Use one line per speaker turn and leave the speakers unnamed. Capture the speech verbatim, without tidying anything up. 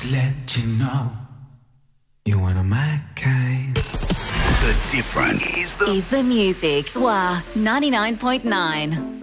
let you know you're one of my kind.
The difference is the
Is the music. Swa ninety-nine point nine.